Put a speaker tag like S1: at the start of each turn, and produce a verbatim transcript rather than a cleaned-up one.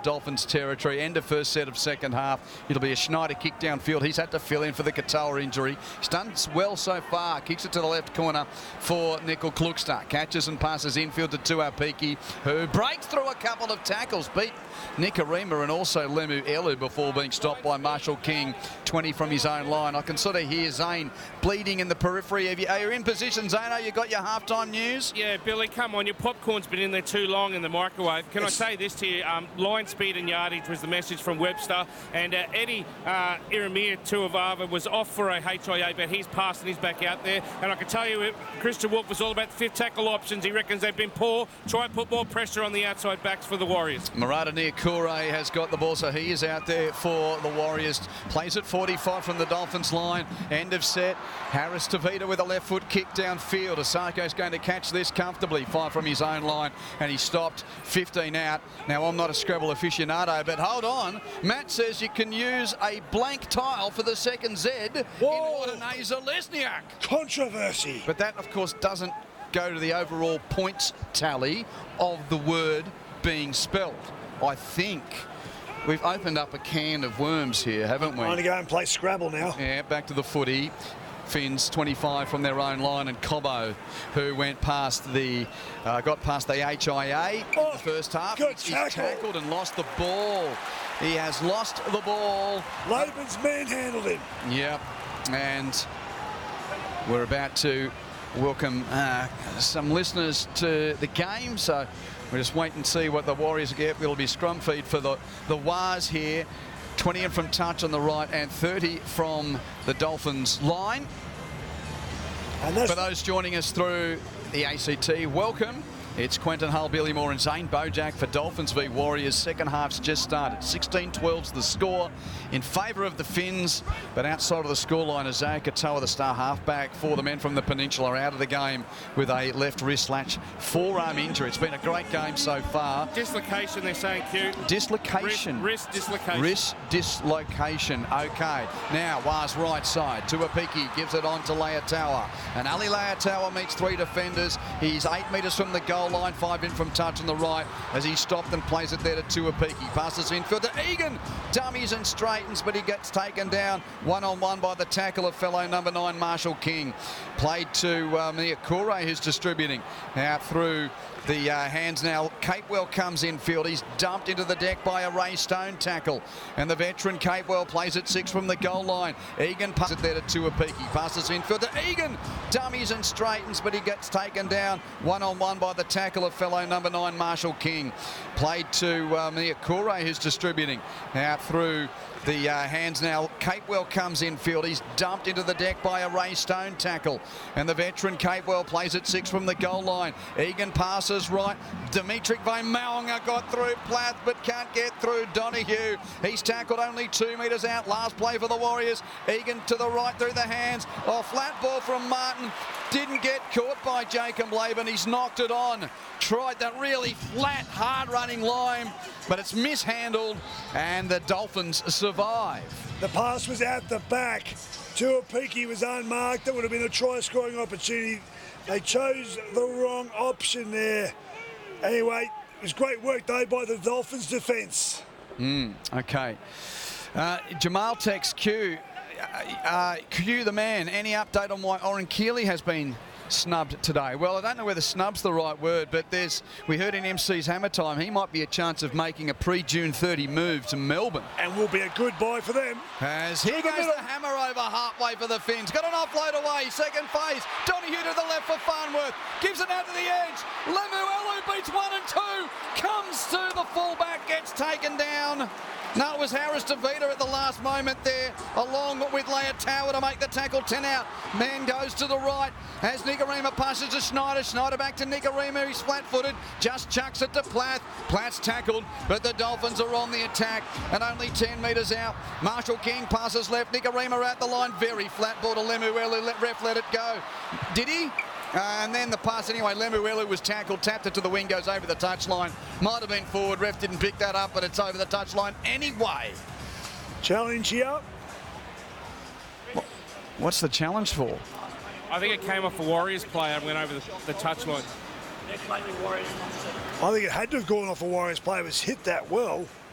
S1: Dolphins territory. End of first set of second half. It'll be a Schneider kick downfield. He's had to fill in for the Katoa injury. He's done well so far. Kicks it to the left corner for Nickel Klukster. Catches and passes infield to Tuapiki, who breaks through a couple of tackles. Beat Nikorima and also Lemu Elu before being stopped by Marshall King. twenty from his own line. I can sort of hear Zane bleeding in the periphery. Are you, are you in position, Zano? You got your halftime news?
S2: Yeah, Billy, come on. Your popcorn's been in there too long in the microwave. Can it's... I say this to you? Um, line speed and yardage was the message from Webster. And uh, Eddie uh, Iramir Tuivava was off for a H I A, but he's passed and he's back out there. And I can tell you, Christian Wolf was all about the fifth tackle options. He reckons they've been poor. Try and put more pressure on the outside backs for the Warriors.
S1: Murata Niakure has got the ball, so he is out there for the Warriors. Plays at forty-five from the Dolphins line. End of set. Harris Tavita with a left foot kick downfield. Asako's going to catch this comfortably. Five from his own line, and he stopped fifteen out. Now, I'm not a Scrabble aficionado, but hold on. Matt says you can use a blank tile for the second Z
S3: Whoa.
S1: in Ordoneza Lesniak.
S3: Controversy.
S1: But that, of course, doesn't go to the overall points tally of the word being spelled. I think we've opened up a can of worms here, haven't we?
S3: Time to go and play Scrabble now.
S1: Yeah, back to the footy. Finns twenty-five from their own line, and Cobbo, who went past the, uh, got past the H I A in
S3: oh,
S1: the first half.
S3: Good
S1: He's
S3: tackle.
S1: tackled and lost the ball. He has lost the ball.
S3: Laban's manhandled him.
S1: Yep, and we're about to welcome uh, some listeners to the game, so we'll just wait and see what the Warriors get. It'll be scrum feed for the, the Wars here. twenty in from touch on the right and thirty from the Dolphins line.
S3: And that's
S1: for those joining us through the A C T, welcome. It's Quentin Hull, Billy Moore and Zane Bojack for Dolphins v Warriors. Second half's just started. sixteen twelve's the score in favour of the Finns, but outside of the scoreline, Isaiah Katoa, the star halfback for the men from the Peninsula, are out of the game with a left wrist slash forearm injury. It's been a great game so far.
S2: Dislocation, they're saying, Q.
S1: Dislocation.
S2: Wrist, wrist dislocation.
S1: Wrist dislocation. Okay. Now, Waz right side. Tuapiki gives it on to Leataua. And Ali Leataua meets three defenders. He's eight metres from the goal line, five in from touch on the right as he stopped and plays it there to Tuapiki. Passes infield to Egan. Dummies and straightens, but he gets taken down one-on-one by the tackle of fellow number nine, Marshall King. Played to uh, Niakure, who's distributing out through the uh, hands now. Capewell comes infield. He's dumped into the deck by a Ray Stone tackle. And the veteran Capewell plays it six from the goal line. Egan passes it there to Tuapiki. Passes infield to Egan. Dummies and straightens, but he gets taken down one-on-one by the tackle of fellow number nine, Marshall King. Played to uh, Niakure, who's distributing out through the uh, hands now. Capewell comes infield. He's dumped into the deck by a Ray Stone tackle. And the veteran Capewell plays it six from the goal line. Egan passes right. Dimitri Van Maunga got through Plath, but can't get through Donahue. He's tackled only two metres out. Last play for the Warriors. Egan to the right through the hands. Oh, flat ball from Martin. Didn't get caught by Jacob Laban. He's knocked it on. Tried that really flat, hard-running line, but it's mishandled, and the Dolphins survive.
S3: The pass was out the back. Tuapiki was unmarked. That would have been a try-scoring opportunity. They chose the wrong option there. Anyway, it was great work, though, by the Dolphins' defence.
S1: Mm, okay. Uh, Jamal Tex Q. Uh, uh, Q the man, any update on why Oren Keeley has been snubbed today? Well, I don't know whether snub's the right word, but there's, we heard in M C's Hammer Time, he might be a chance of making a pre-June thirty move to Melbourne.
S3: And will be a good buy for them.
S1: As here goes the hammer over halfway for the Finns. Got an offload away, second phase. Donahue to the left for Farnworth. Gives it out to the edge. Lemuelu beats one and two. Comes to the fullback, gets taken down. No, it was Harris Tavita at the last moment there, along with Leataua to make the tackle. ten out. Man goes to the right as Nikorima passes to Schneider. Schneider back to Nikorima. He's flat-footed. Just chucks it to Plath. Plath's tackled, but the Dolphins are on the attack and only ten metres out. Marshall King passes left. Nikorima at the line. Very flat ball to Lemuelu. Let ref let it go. Did he? Uh, and then the pass anyway. Lemuelu was tackled, tapped it to the wing, goes over the touchline. Might have been forward. Ref didn't pick that up, but it's over the touchline anyway.
S3: Challenge here.
S1: What's the challenge for?
S2: I think it came off a Warriors player and went over the, the touchline.
S3: I think it had to have gone off a Warriors player. It was hit that well.